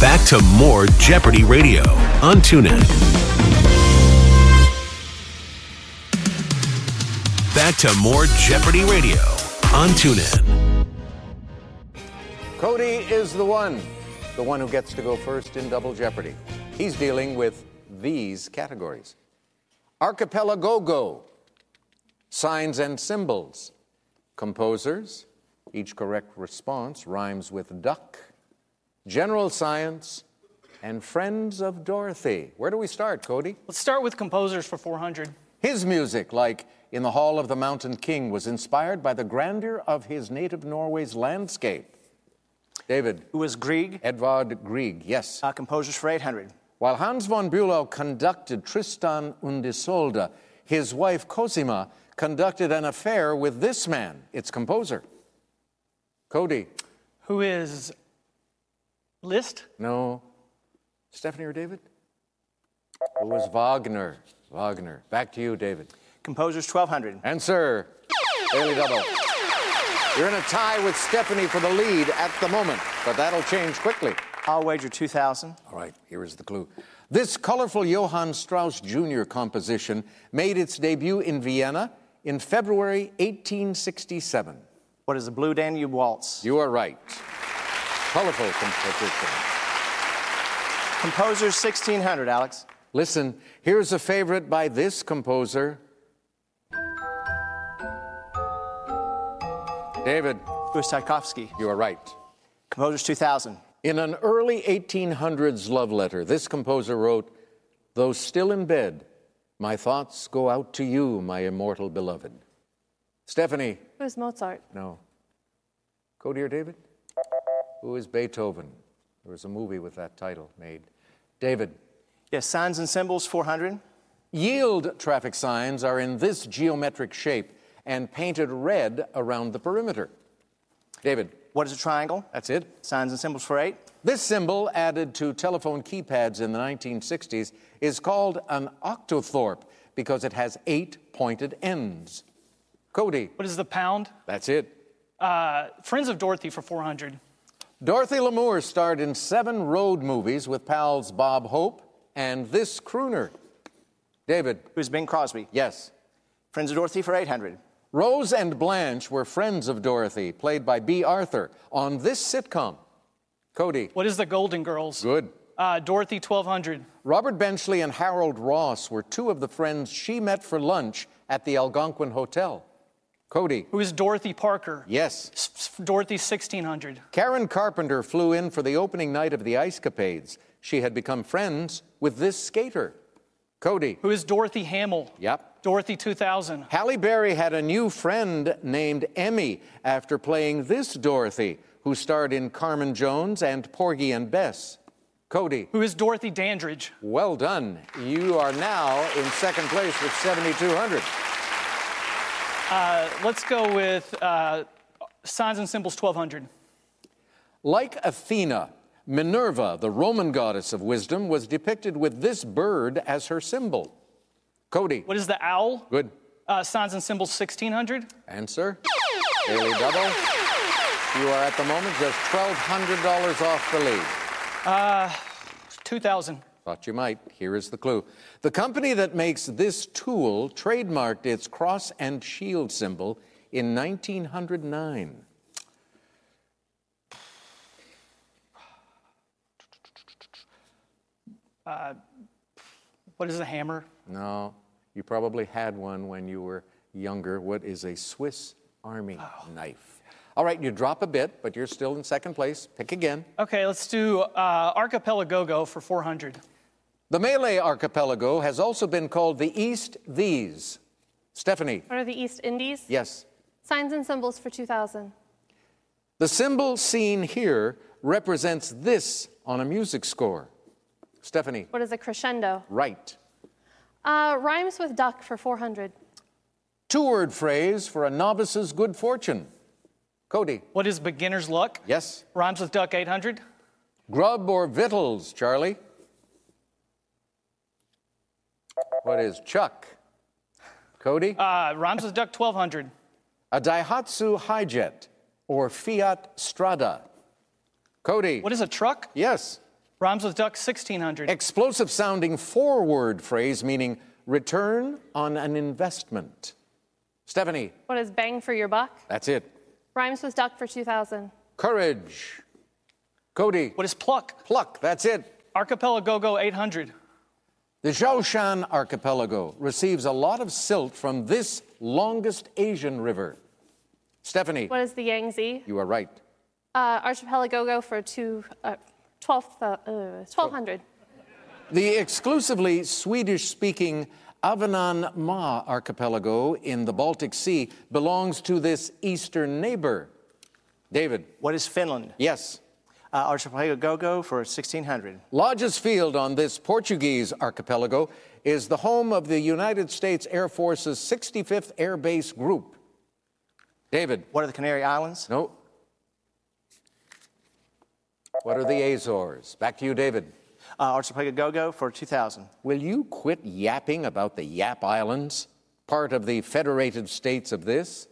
Back to more Jeopardy Radio on TuneIn. Back to more Jeopardy Radio on TuneIn. Cody is the one who gets to go first in Double Jeopardy. He's dealing with these categories: Archipelago, signs and symbols, composers, each correct response rhymes with duck, general science, and Friends of Dorothy. Where do we start, Cody? Let's start with composers for 400. His music, like In the Hall of the Mountain King, was inspired by the grandeur of his native Norway's landscape. David. Who was Grieg? Edvard Grieg, yes. Composers for 800. While Hans von Bülow conducted Tristan und Isolde, his wife Cosima conducted an affair with this man, its composer. Cody. Who is Liszt? No. Stephanie or David? Who was Wagner? Wagner. Back to you, David. Composers 1200. And sir, Daily Double. You're in a tie with Stephanie for the lead at the moment, but that'll change quickly. I'll wager 2000. All right, here is the clue. This colorful Johann Strauss Jr. composition made its debut in Vienna in February 1867. What is the Blue Danube Waltz? You are right. Colorful composition. Composers 1600, Alex. Listen, here's a favorite by this composer. David. Who is Tchaikovsky? You are right. Composers 2000. In an early 1800s love letter, this composer wrote, "Though still in bed, my thoughts go out to you, my immortal beloved." Stephanie. Who is Mozart? No. Cody or David? Who is Beethoven? There was a movie with that title made. David. Yes, signs and symbols 400. Yield traffic signs are in this geometric shape and painted red around the perimeter. David. What is a triangle? That's it. Signs and symbols for 8. This symbol, added to telephone keypads in the 1960s, is called an octothorpe because it has 8 pointed ends. Cody. What is the pound? That's it. Friends of Dorothy for 400. Dorothy Lamour starred in 7 road movies with pals Bob Hope and this crooner. David. Who's Bing Crosby? Yes. Friends of Dorothy for 800. Rose and Blanche were friends of Dorothy, played by B. Arthur, on this sitcom. Cody. What is the Golden Girls? Good. Dorothy 1200. Robert Benchley and Harold Ross were 2 of the friends she met for lunch at the Algonquin Hotel. Cody. Who is Dorothy Parker? Yes. Dorothy 1600. Karen Carpenter flew in for the opening night of the Ice Capades. She had become friends with this skater. Cody. Who is Dorothy Hamill? Yep. Dorothy 2000. Halle Berry had a new friend named Emmy after playing this Dorothy, who starred in Carmen Jones and Porgy and Bess. Cody. Who is Dorothy Dandridge? Well done. You are now in second place with 7,200. Let's go with signs and symbols 1200. Like Athena, Minerva, the Roman goddess of wisdom, was depicted with this bird as her symbol. Cody. What is the owl? Good. Signs and symbols 1600. Answer. Daily Double. You are at the moment just $1,200 off the lead. 2000. Thought you might. Here is the clue. The company that makes this tool trademarked its cross and shield symbol in 1909. What is a hammer? No, you probably had one when you were younger. What is a Swiss Army knife? All right, you drop a bit, but you're still in second place. Pick again. Okay, let's do Archipelago for 400. The Malay archipelago has also been called the East These. Stephanie. What are the East Indies? Yes. Signs and symbols for 2000. The symbol seen here represents this on a music score. Stephanie. What is a crescendo? Right. Rhymes with duck for 400. 2-word phrase for a novice's good fortune. Cody. What is beginner's luck? Yes. Rhymes with duck 800. Grub or victuals, Charlie? What is chuck? Cody? Rhymes with duck 1200. A Daihatsu Hijet or Fiat Strada. Cody? What is a truck? Yes. Rhymes with duck, 1,600. Explosive sounding four-word phrase meaning return on an investment. Stephanie. What is bang for your buck? That's it. Rhymes with duck for 2,000. Courage. Cody. What is pluck? Pluck. That's it. Archipelago, 800. The Zhoushan Archipelago receives a lot of silt from this longest Asian river. Stephanie. What is the Yangtze? You are right. Archipelago for 1,200. The exclusively Swedish-speaking Avenanma Archipelago in the Baltic Sea belongs to this eastern neighbor. David. What is Finland? Yes. Archipelago for 1,600. Lodges Field on this Portuguese archipelago is the home of the United States Air Force's 65th Air Base Group. David. What are the Canary Islands? No. What are the Azores? Back to you, David. Archipelago for 2,000. Will you quit yapping about the Yap Islands, part of the federated states of this?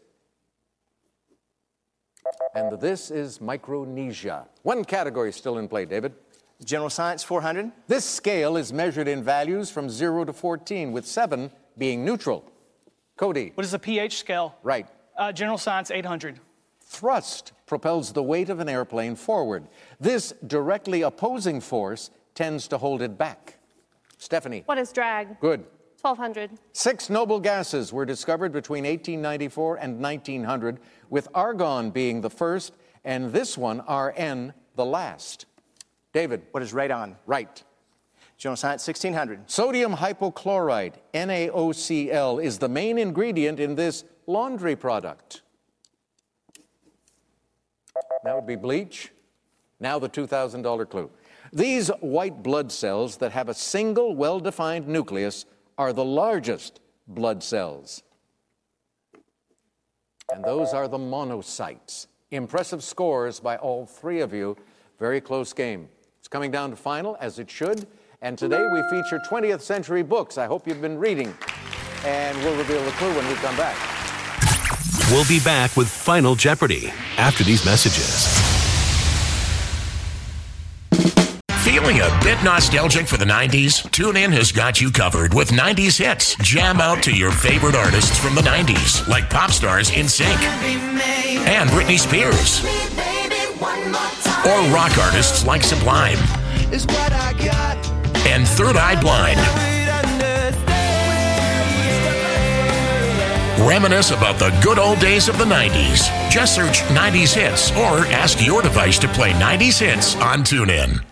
And this is Micronesia. One category still in play, David. General Science, 400. This scale is measured in values from 0 to 14, with 7 being neutral. Cody. What is the pH scale? Right. General Science, 800. Thrust propels the weight of an airplane forward. This directly opposing force tends to hold it back. Stephanie. What is drag? Good. 1,200. 6 noble gases were discovered between 1894 and 1900, with argon being the first, and this one, Rn, the last. David. What is radon? Right. General Science, 1,600. Sodium hypochlorite, NaOCl, is the main ingredient in this laundry product. That would be bleach. Now the $2,000 clue. These white blood cells that have a single well-defined nucleus are the largest blood cells. And those are the monocytes. Impressive scores by all three of you. Very close game. It's coming down to final, as it should. And today we feature 20th century books. I hope you've been reading. And we'll reveal the clue when we come back. We'll be back with Final Jeopardy after these messages. Feeling a bit nostalgic for the 90s? TuneIn has got you covered with 90s hits. Jam out to your favorite artists from the 90s, like pop stars NSYNC and Britney Spears. Or rock artists like Sublime and Third Eye Blind. Reminisce about the good old days of the 90s. Just search 90s hits or ask your device to play 90s hits on TuneIn.